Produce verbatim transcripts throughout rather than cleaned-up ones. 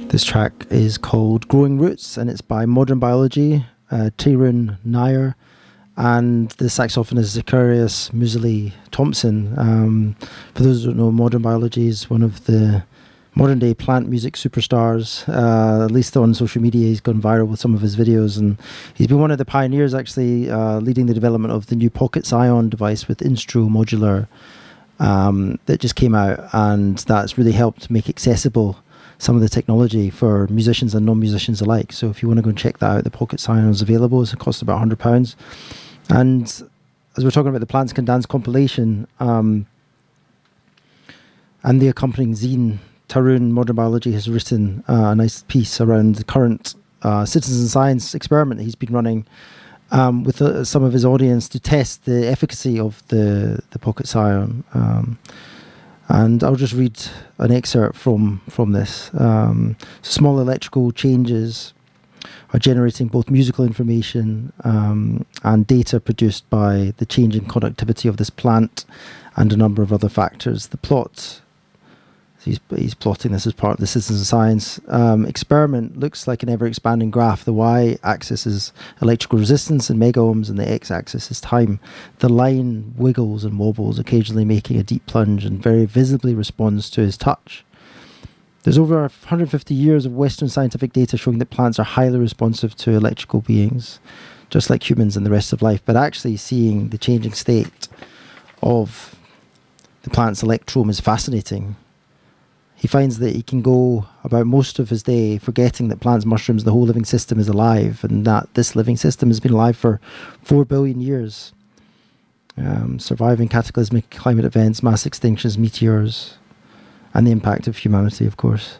This track is called Growing Roots, and it's by Modern Biology, uh, Tarun Nair, and the saxophonist Zacharias Muesli Thompson. Um, for those who don't know, Modern Biology is one of the modern day plant music superstars. Uh, at least on social media, he's gone viral with some of his videos, and he's been one of the pioneers, actually, uh, leading the development of the new Pocket Scion device with Instro Modular um, that just came out, and that's really helped make accessible some of the technology for musicians and non-musicians alike. So if you want to go and check that out, the Pocket Scion is available. It costs about one hundred pounds. And as we're talking about the Plants Can Dance compilation um, and the accompanying zine, Tarun Modern Biology has written uh, a nice piece around the current uh, citizen science experiment that he's been running um, with uh, some of his audience to test the efficacy of the, the Pocket Scion. Um, And I'll just read an excerpt from, from this. Um, small electrical changes are generating both musical information um, and data produced by the change in conductivity of this plant and a number of other factors. The plot, he's, he's plotting this as part of the citizen science um, experiment, looks like an ever-expanding graph. The y-axis is electrical resistance in megaohms, and the x-axis is time. The line wiggles and wobbles, occasionally making a deep plunge, and very visibly responds to his touch. There's over one hundred fifty years of Western scientific data showing that plants are highly responsive to electrical beings, just like humans and the rest of life, but actually seeing the changing state of the plant's electrome is fascinating. He finds that he can go about most of his day forgetting that plants, mushrooms, the whole living system is alive, and that this living system has been alive for four billion years, um, surviving cataclysmic climate events, mass extinctions, meteors, and the impact of humanity, of course.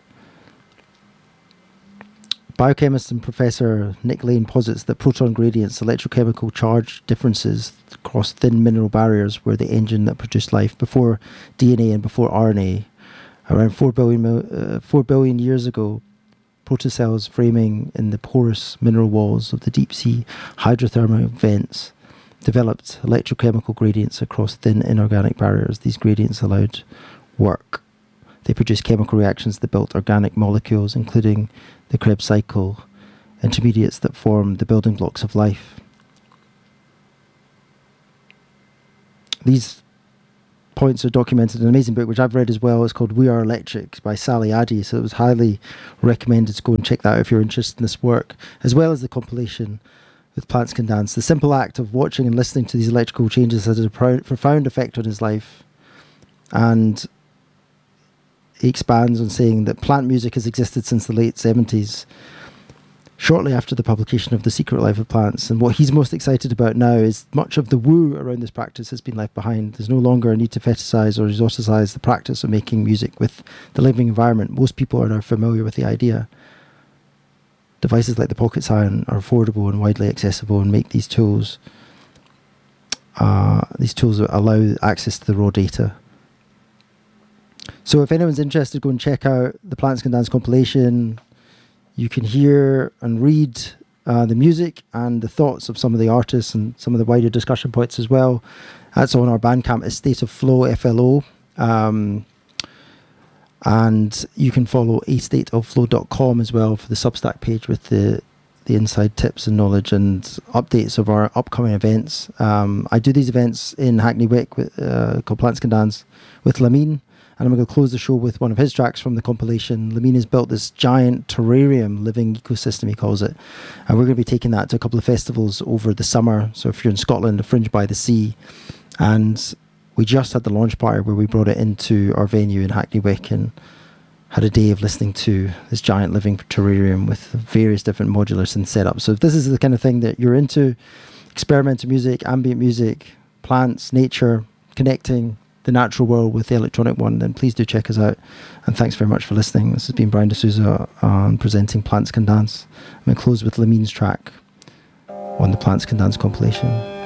Biochemist and Professor Nick Lane posits that proton gradients, electrochemical charge differences across thin mineral barriers, were the engine that produced life before D N A and before R N A. Around four billion, uh, four billion years ago, protocells framing in the porous mineral walls of the deep-sea hydrothermal vents developed electrochemical gradients across thin inorganic barriers. These gradients allowed work. They produced chemical reactions that built organic molecules, including the Krebs cycle, intermediates that form the building blocks of life. These points are documented in an amazing book, which I've read as well. It's called We Are Electric by Sally Addy. So it was highly recommended to go and check that out if you're interested in this work, as well as the compilation with Plants Can Dance. The simple act of watching and listening to these electrical changes had a pro- profound effect on his life. And he expands on saying that plant music has existed since the late seventies, shortly after the publication of The Secret Life of Plants. And what he's most excited about now is much of the woo around this practice has been left behind. There's no longer a need to fetishize or exoticize the practice of making music with the living environment. Most people are now familiar with the idea. Devices like the Pocket Scion are affordable and widely accessible, and make these tools uh, these tools allow access to the raw data. So if anyone's interested, go and check out the Plants Can Dance compilation. You can hear and read uh, the music and the thoughts of some of the artists and some of the wider discussion points as well. That's on our Bandcamp, A State of Flow, F L O. Um, and you can follow a state of flow dot com as well for the Substack page with the, the inside tips and knowledge and updates of our upcoming events. Um, I do these events in Hackney Wick with, uh, called Plants Can Dance with Lamine. And I'm going to close the show with one of his tracks from the compilation. Lamine has built this giant terrarium living ecosystem, he calls it. And we're going to be taking that to a couple of festivals over the summer. So if you're in Scotland, Fringe by the Sea. And we just had the launch party where we brought it into our venue in Hackney Wick and had a day of listening to this giant living terrarium with various different modular synth setups. So if this is the kind of thing that you're into, experimental music, ambient music, plants, nature, connecting the natural world with the electronic one, then please do check us out. And thanks very much for listening. This has been Brian D'Souza um, presenting Plants Can Dance. I'm going to close with Lamine's track on the Plants Can Dance compilation.